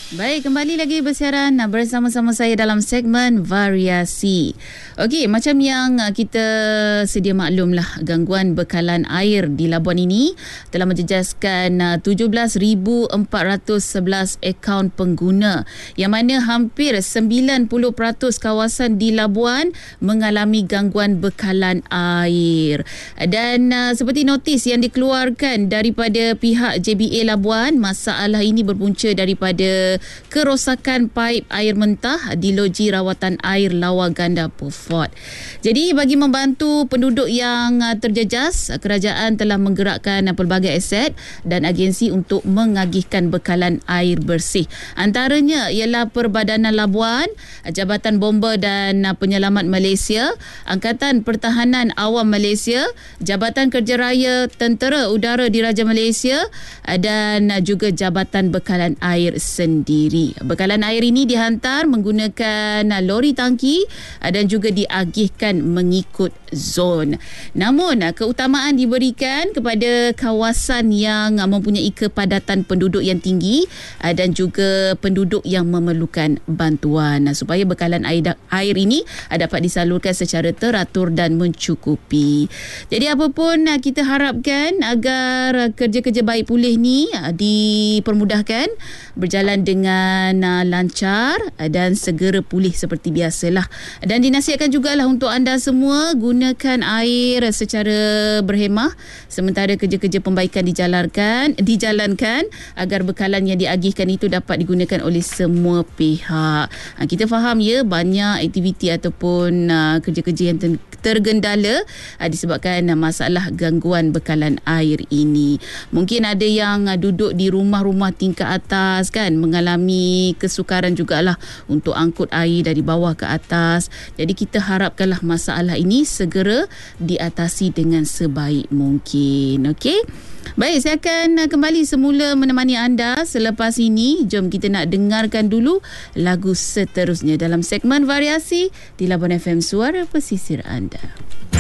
Baik, kembali lagi bersiaran bersama-sama saya dalam segmen Variasi. Okey, macam yang kita sedia maklumlah, gangguan bekalan air di Labuan ini telah menjejaskan 17,411 akaun pengguna, yang mana hampir 90% kawasan di Labuan mengalami gangguan bekalan air. Dan seperti notis yang dikeluarkan daripada pihak JBA Labuan, masalah ini berpunca daripada kerosakan paip air mentah di loji rawatan air Lawa Ganda Beaufort. Jadi bagi membantu penduduk yang terjejas, kerajaan telah menggerakkan pelbagai aset dan agensi untuk mengagihkan bekalan air bersih. Antaranya ialah Perbadanan Labuan, Jabatan Bomba dan Penyelamat Malaysia, Angkatan Pertahanan Awam Malaysia, Jabatan Kerja Raya Tentera Udara Diraja Malaysia dan juga Jabatan Bekalan Air sendiri. Bekalan air ini dihantar menggunakan lori tangki dan juga diagihkan mengikut zon. Namun keutamaan diberikan kepada kawasan yang mempunyai kepadatan penduduk yang tinggi dan juga penduduk yang memerlukan bantuan, supaya bekalan air ini dapat disalurkan secara teratur dan mencukupi. Jadi apapun, kita harapkan agar kerja-kerja baik pulih ni dipermudahkan, berjalan dengan lancar dan segera pulih seperti biasalah. Dan dinasihatkan jugalah untuk anda semua gunakan air secara berhemah sementara kerja-kerja pembaikan dijalankan agar bekalan yang diagihkan itu dapat digunakan oleh semua pihak. Kita faham ya, banyak aktiviti ataupun kerja-kerja yang tergendala disebabkan masalah gangguan bekalan air ini. Mungkin ada yang duduk di rumah-rumah tingkat atas kan, mengalami kesukaran jugalah untuk angkut air dari bawah ke atas. Jadi kita harapkanlah masalah ini segera diatasi dengan sebaik mungkin. Okey? Baik, saya akan kembali semula menemani anda selepas ini. Jom kita nak dengarkan dulu lagu seterusnya dalam segmen Variasi di Labuan FM, Suara Pesisir Anda.